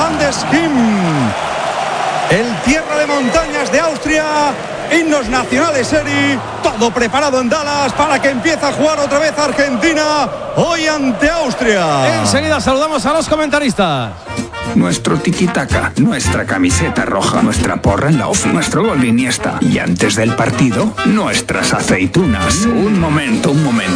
Landeskim, el tierra de montañas de Austria. Himnos nacionales, Eri, todo preparado en Dallas para que empiece a jugar otra vez Argentina hoy ante Austria. Enseguida saludamos a los comentaristas. Nuestro tiki-taka, nuestra camiseta roja, nuestra porra en la ofi, nuestro gol de Iniesta. Y antes del partido, nuestras aceitunas. Un momento.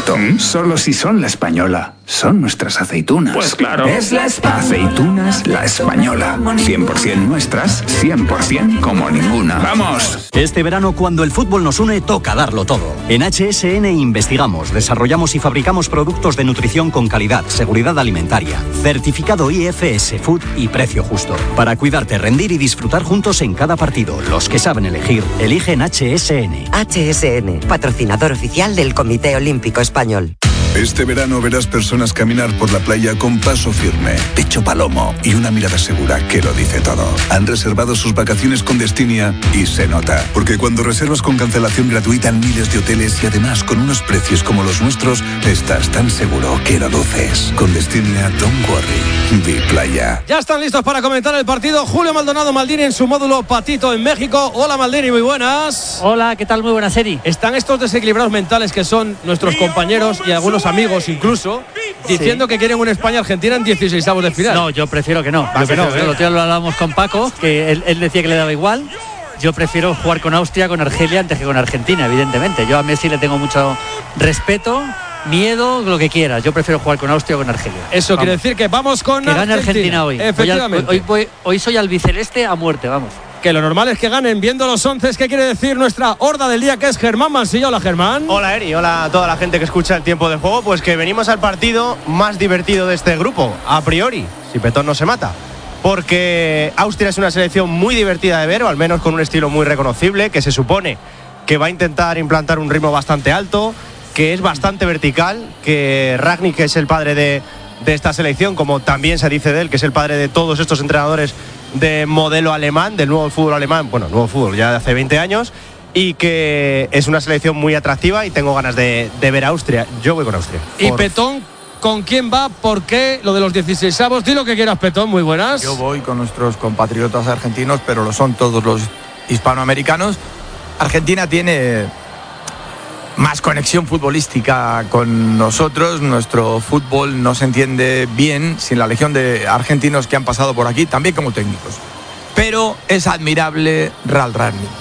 Solo si son la española, son nuestras aceitunas. Pues claro. Es la aceitunas La Española. 100% nuestras, 100% como ninguna. ¡Vamos! Este verano, cuando el fútbol nos une, toca darlo todo. En HSN investigamos, desarrollamos y fabricamos productos de nutrición con calidad, seguridad alimentaria, certificado IFS Food y precio justo. Para cuidarte, rendir y disfrutar juntos en cada partido. Los que saben elegir, eligen HSN. HSN, patrocinador oficial del Comité Olímpico Español. Este verano verás personas caminar por la playa con paso firme, pecho palomo y una mirada segura que lo dice todo. Han reservado sus vacaciones con Destinia y se nota. Porque cuando reservas con cancelación gratuita en miles de hoteles y además con unos precios como los nuestros, estás tan seguro que lo luces. Con Destinia, don't worry. Di playa. Ya están listos para comentar el partido Julio Maldonado Maldini en su módulo Patito en México. Hola Maldini, muy buenas. Hola, ¿qué tal? Muy buenas, Eri. Están estos desequilibrados mentales que son nuestros compañeros y algunos amigos incluso, diciendo que quieren una España-Argentina en 16avos de final. No, yo prefiero que no. El otro día lo hablábamos con Paco, que él decía que le daba igual. Yo prefiero jugar con Austria, con Argelia, antes que con Argentina, evidentemente. Yo a Messi le tengo mucho respeto, miedo, lo que quieras. Yo prefiero jugar con Austria o con Argelia. Eso quiere decir que vamos con que gane Argentina hoy. Efectivamente. Hoy soy albiceleste a muerte, vamos. Que lo normal es que ganen viendo los 11. ¿Qué quiere decir nuestra horda del día, que es Germán Mansilla? Hola, Germán. Hola, Eri. Hola a toda la gente que escucha el tiempo de juego. Pues que venimos al partido más divertido de este grupo, a priori, si Petón no se mata. Porque Austria es una selección muy divertida de ver, o al menos con un estilo muy reconocible, que se supone que va a intentar implantar un ritmo bastante alto, que es bastante vertical, que Rangnick, que es el padre de esta selección, como también se dice de él, que es el padre de todos estos entrenadores de modelo alemán, del nuevo fútbol alemán, bueno, nuevo fútbol ya de hace 20 años, y que es una selección muy atractiva y tengo ganas de ver a Austria. Yo voy con Austria. ¿Y Petón con quién va? ¿Por qué? Lo de los 16avos, di lo que quieras, Petón, muy buenas. Yo voy con nuestros compatriotas argentinos, pero lo son todos los hispanoamericanos. Argentina tiene más conexión futbolística con nosotros. Nuestro fútbol no se entiende bien sin la legión de argentinos que han pasado por aquí, también como técnicos. Pero es admirable Ralf Rangnick.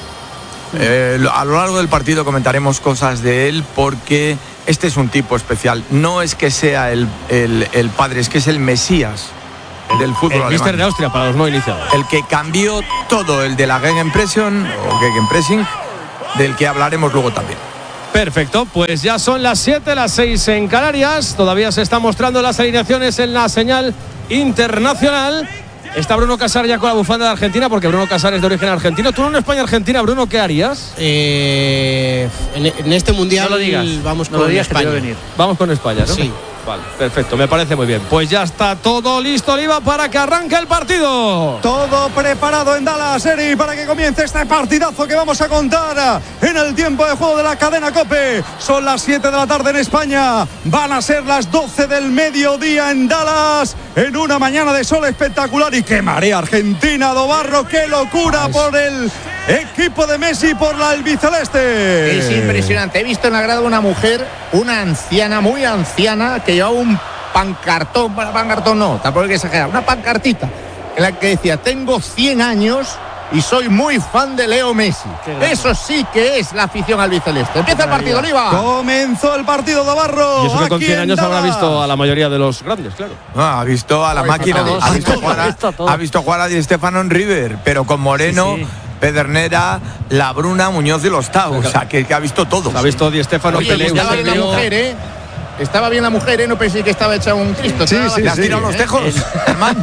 A lo largo del partido comentaremos cosas de él, porque este es un tipo especial. No es que sea el padre, es que es el Mesías del fútbol alemán. El míster de Austria, para los no iniciados. El que cambió todo, el de la Gegenpressing o Gegenpressing, del que hablaremos luego también. Perfecto, pues ya son las 7, las 6 en Canarias. Todavía se están mostrando las alineaciones en la señal internacional. Está Bruno Casar ya con la bufanda de Argentina, porque Bruno Casar es de origen argentino. ¿Tú en España-Argentina, Bruno, qué harías? En este mundial no lo digas, vamos no con lo digas, España. Vamos con España, ¿no? Sí. Vale, perfecto, me parece muy bien. Pues ya está todo listo, Oliva, para que arranque el partido. Todo preparado en Dallas, Eri, para que comience este partidazo que vamos a contar en el tiempo de juego de la cadena COPE. Son las 7 de la tarde en España, van a ser las 12 del mediodía en Dallas, en una mañana de sol espectacular. Y qué marea Argentina, Dobarro, qué locura por el equipo de Messi, por la albiceleste. Es impresionante. He visto en la grada una mujer, una anciana, muy anciana, que llevaba un pancartón, bueno, pancartón no, tampoco hay que exagerar, una pancartita en la que decía: tengo 100 años y soy muy fan de Leo Messi. Eso sí que es la afición albiceleste. Empieza el partido, Oliva. Comenzó el partido, Dobarro. Y eso que con 100 años habrá visto a la mayoría de los grandes, claro. No, ha visto a la máquina, ha visto jugar a Di Stéfano en River, pero con Moreno, sí. Pedernera, La Bruna, Muñoz y Los Tau. O sea, que ha visto todo. Ha visto Di Stéfano, Pelé. Estaba bien la mujer, Estaba bien la mujer, no pensé que estaba hecha un Cristo. Sí, ¿le has tirado los tejos, Germán?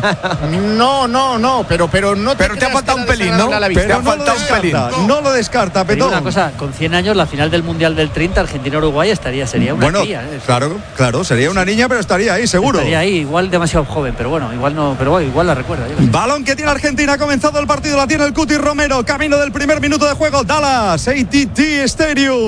No, pero no te. Pero te ha faltado un pelín, ¿no? Pero te ha faltado un pelín. No lo descarta, Petón. Una cosa, con 100 años, la final del Mundial del 30, Argentina-Uruguay, sería una cría. Claro, sería una niña, pero estaría ahí, seguro. Estaría ahí, igual demasiado joven, pero bueno, igual la recuerda. Balón que tiene Argentina, ha comenzado el partido, la tiene el Cuti Romero, camino del primer minuto de juego, Dallas, AT&T Stadium.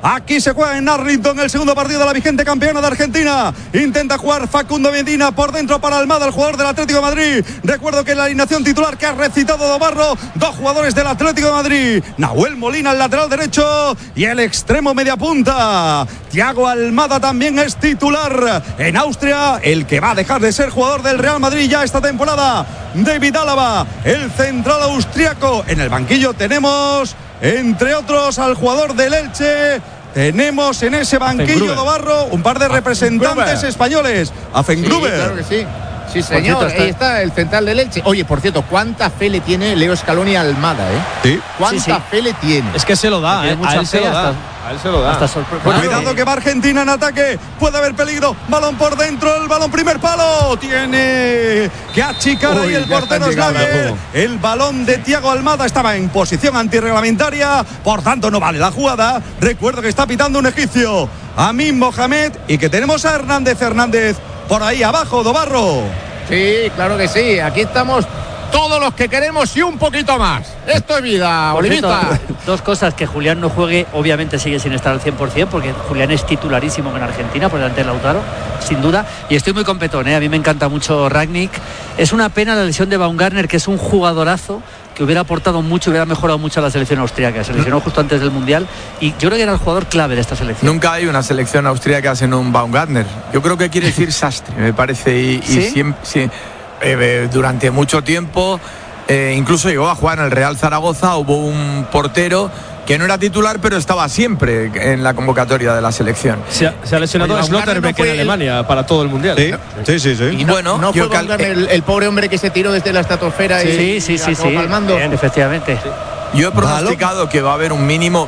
Aquí se juega en Arlington el segundo partido de la vigente campeona de Argentina. Intenta jugar Facundo Medina por dentro para Almada, el jugador del Atlético de Madrid. Recuerdo que en la alineación titular que ha recitado Dobarro, 2 jugadores del Atlético de Madrid: Nahuel Molina, el lateral derecho, y el extremo media punta. Thiago Almada también es titular en Austria, el que va a dejar de ser jugador del Real Madrid ya esta temporada. David Álava, el central austriaco. En el banquillo tenemos, entre otros, al jugador del Elche. Tenemos en ese banquillo, Dobarro, un par de representantes españoles. Afengruber. Sí, claro que sí. Sí, señor, ahí está el central del Elche. Oye, por cierto, ¿cuánta fe le tiene Leo Scaloni a Almada, Sí. ¿Cuánta fe le tiene? Es que se lo da, a él se lo da. A él se lo da. Cuidado que va Argentina en ataque. Puede haber peligro. Balón por dentro. El balón primer palo. Tiene que achicar ahí el portero Slager. El balón de Thiago Almada estaba en posición antirreglamentaria. Por tanto, no vale la jugada. Recuerdo que está pitando un egipcio, Amin Mohamed, y que tenemos a Hernández por ahí abajo, Dobarro. Sí, claro que sí. Aquí estamos todos los que queremos y un poquito más. Esto es vida, Olivita. Dos cosas: que Julián no juegue, obviamente sigue sin estar al 100%, porque Julián es titularísimo en Argentina por delante de Lautaro, sin duda. Y estoy muy competón, a mí me encanta mucho Rangnick. Es una pena la lesión de Baumgartner, que es un jugadorazo que hubiera aportado mucho, hubiera mejorado mucho a la selección austríaca. Se lesionó justo antes del Mundial y yo creo que era el jugador clave de esta selección. Nunca hay una selección austríaca sin un Baumgartner. Yo creo que quiere decir sastre, me parece. Y siempre, durante mucho tiempo, incluso llegó a jugar en el Real Zaragoza. Hubo un portero que no era titular, pero estaba siempre en la convocatoria de la selección. Se ha lesionado a Schlotterbeck en Alemania para todo el Mundial. Sí. Y no fue Baumgartner el pobre hombre que se tiró desde la estratosfera sí, palmando. Bien, efectivamente. Yo he pronosticado que va a haber un mínimo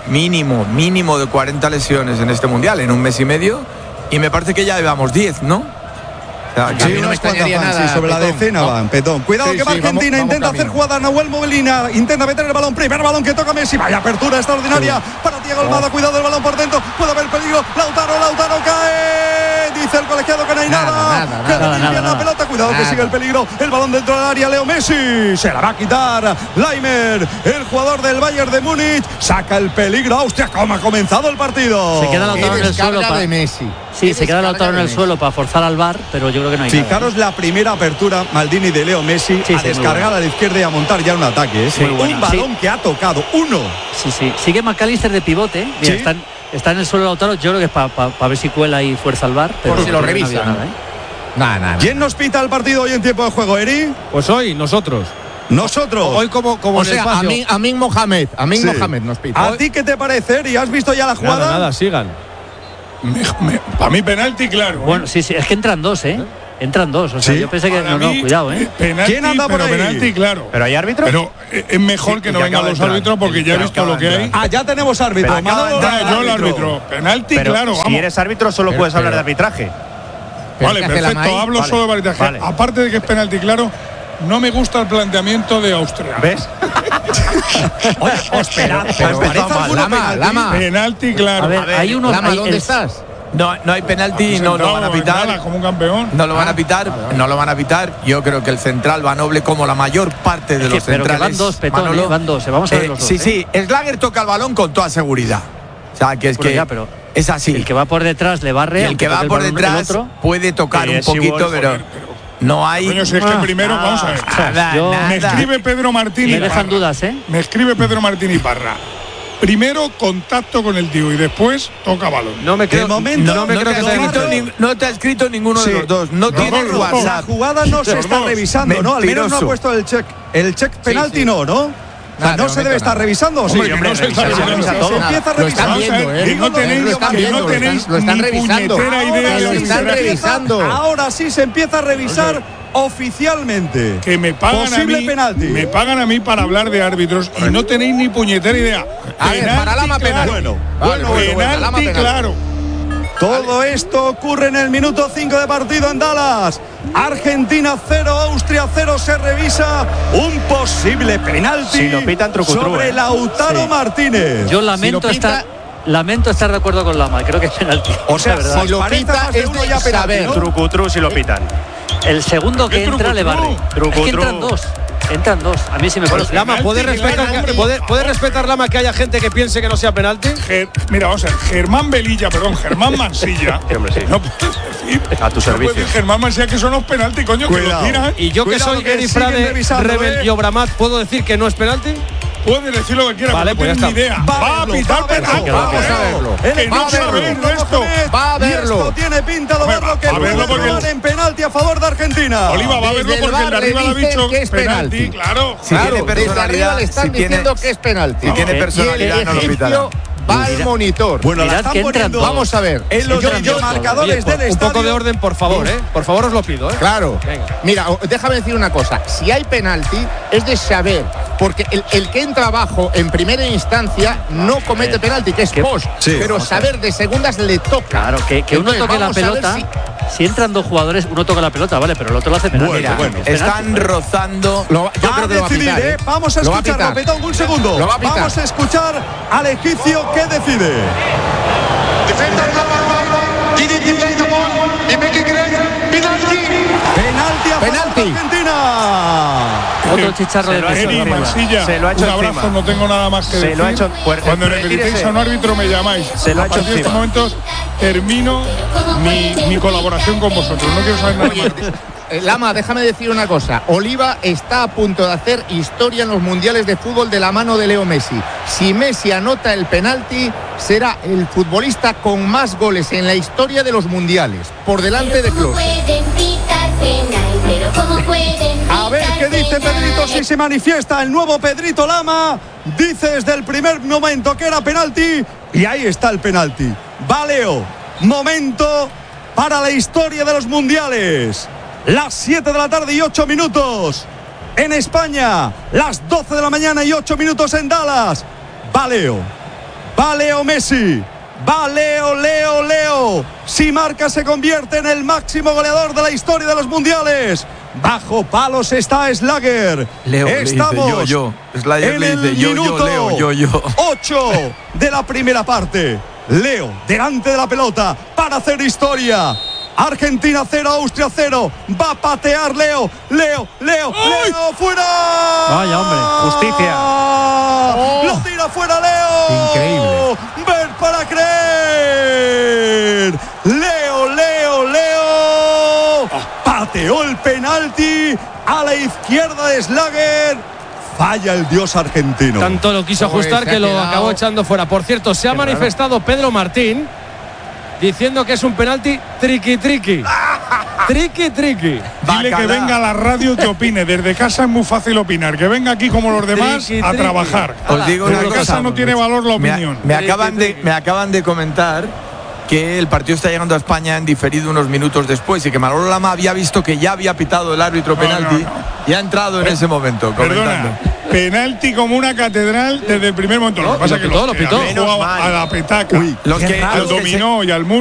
de 40 lesiones en este Mundial, en un mes y medio, y me parece que ya llevamos 10, ¿no? Sí, no me extrañaría nada. Sobre la decena van, Petón. Cuidado que va Argentina, intenta hacer jugada Nahuel Molina, intenta meter el balón, primer balón que toca Messi, vaya apertura extraordinaria para Thiago Almada, cuidado el balón por dentro, puede haber peligro, Lautaro cae, dice el colegiado que no hay nada, la pelota, cuidado que sigue el peligro, el balón dentro del área, Leo Messi, se la va a quitar Leimer, el jugador del Bayern de Múnich, saca el peligro Austria, como ha comenzado el partido. Se queda Lautaro en el suelo de Messi. Sí, se queda Lautaro en el suelo para forzar al VAR, pero yo creo que no hay nada. Fijaros la primera apertura, Maldini, de Leo Messi, a descargar a la izquierda y a montar ya un ataque. Un balón que ha tocado, uno. Sí. Sigue McAllister de pivote. Mira, está en el suelo Lautaro. Yo creo que es para ver si cuela y fuerza al VAR. Pero por si lo revisa. Nada. ¿Quién nos pita el partido hoy en tiempo de juego, Eri? Pues hoy, nosotros. Hoy como o sea, Amin Mohamed nos pita. ¿A ti qué te parece, Eri? ¿Has visto ya la jugada? Nada, sigan. Para mí penalti, claro. Bueno, sí, es que entran dos, Entran dos, o sea, yo pensé que cuidado, penalti, ¿quién anda por ahí? Penalti, claro. ¿Pero hay árbitros? Pero es mejor que no vengan los árbitros porque ya he visto lo que hay. Ya tenemos árbitro. Yo el árbitro. Penalti, pero claro. Si eres árbitro solo puedes hablar de arbitraje. Vale, perfecto, hablo solo de arbitraje. Vale. Aparte de que es penalti, claro, no me gusta el planteamiento de Austria. ¿Ves? Oye, espera, Lama. Penalti, claro. A ver, hay unos. Lama, ¿dónde estás? No hay penalti, no lo van a pitar. Como un campeón. No lo van a pitar, Yo creo que el central va noble, como la mayor parte de los centrales. Pero que van dos, Petón, van dos. Vamos a ver los dos. Sí. Slager toca el balón con toda seguridad. O sea, que es pero es así. El que va por detrás le barre. Y el que va por detrás puede tocar un poquito, pero no hay. Coño, si es que primero, vamos a ver. Me escribe Pedro Martín. Me dejan dudas, Me escribe Pedro Martín y Parra. Primero contacto con el tío y después toca balón. No me creo. No te ha escrito ninguno de los dos. No tiene WhatsApp. La jugada no se está revisando, ¿no? Al menos no ha puesto el check. El check penalti no. O sea, no se debe estar revisando. Sí, no se está revisando. Se empieza a revisar. Lo están revisando. Ahora sí se empieza a revisar oficialmente. Que me pagan posible a mí, penalti. me pagan a mí para hablar de árbitros y no tenéis ni puñetera idea. A ver, para Lama penalti. Penalti, claro. Todo esto ocurre en el minuto 5 de partido en Dallas. Argentina 0, Austria 0. Se revisa un posible penalti si lo pitan, sobre Lautaro Martínez. Yo lamento estar de acuerdo con Lama. Creo que es penalti. O sea, si lo pita es uno ya penalti, ¿no? Trucutru si lo pitan. El segundo que entra le barre. Es que entran dos. Entran dos. A mí sí me parece. Lama, ¿puede respetar Lama que haya gente que piense que no sea penalti? Mira, vamos a ver. Germán Mansilla. No puedes decir. A tu servicio. No puedes decir Germán Mansilla que eso no es penalti, coño, que lo tiran. Y yo que soy Gary Frade, Rebel y Obramat, ¿puedo decir que no es penalti? Puedes decir lo que quieras, vale, pero no tienes ni idea. Va a pitar penalti. Vamos a verlo. Que no sabe esto. Va a verlo. Esto tiene pinta de verlo que puede en penalti a favor de Argentina. Oliva va a verlo porque el de arriba le ha dicho que es penalti. Claro. Si tiene personalidad, le están diciendo que es penalti. Si tiene personalidad, no lo pitará. Va al monitor. Bueno, la están poniendo. Vamos a ver. En los marcadores del estadio. Un poco de orden, por favor, Por favor, os lo pido, Claro. Venga. Mira, déjame decir una cosa. Si hay penalti, es de saber. Porque el que entra abajo en primera instancia no comete penalti, que es post. Sí, pero saber de segundas le toca. Claro, que uno toque la pelota. Si entran dos jugadores, uno toca la pelota, vale, pero el otro lo hace penalti. Bueno, están rozando. Yo creo que lo va a pitar. Vamos a escuchar, Lopetón, un segundo. Vamos a escuchar al egipcio que decide. Penalti a Argentina. Otro chicharro de Mansilla. Se lo ha hecho un abrazo, encima. no tengo nada más que decir. Se lo ha hecho. Cuando necesitéis a un árbitro me llamáis. Se lo ha hecho en estos momentos termino mi colaboración con vosotros. No quiero saber nada más. Lama, déjame decir una cosa. Oliva está a punto de hacer historia en los mundiales de fútbol de la mano de Leo Messi. Si Messi anota el penalti, será el futbolista con más goles en la historia de los mundiales, por delante de Klose. A ver qué dice Pedrito, si se manifiesta el nuevo Pedrito Lama. Dice desde el primer momento que era penalti y ahí está el penalti. Va Leo. Momento para la historia de los mundiales. Las 7 de la tarde y 8 minutos en España. Las 12 de la mañana y 8 minutos en Dallas. Va Leo. Va Leo Messi. Va Leo. Si marca se convierte en el máximo goleador de la historia de los mundiales. Bajo palos está Slager. Leo Estamos yo. Slager en le dice el yo, minuto yo. 8 de la primera parte. Leo delante de la pelota para hacer historia. Argentina 0, Austria 0. Va a patear Leo, fuera. Vaya, hombre, justicia. Lo tira fuera Leo. Increíble. Ver para creer. Leo. Pateó el penalti a la izquierda de Slager. Falla el dios argentino. Tanto lo quiso ajustar que lo acabó echando fuera. Por cierto, se ha manifestado Pedro Martín diciendo que es un penalti triqui. Dile que venga a la radio que opine. Desde casa es muy fácil opinar. Que venga aquí como los demás a trabajar. Os digo una cosa. Casa no tiene valor la opinión. Me acaban de comentar que el partido está llegando a España en diferido unos minutos después y que Manolo Lama había visto que ya había pitado el árbitro penalti y ha entrado en ese momento comentando. Penalti como una catedral desde el primer momento. Lo que pasa es que lo pitó. A la petaca, al dominó y al muro.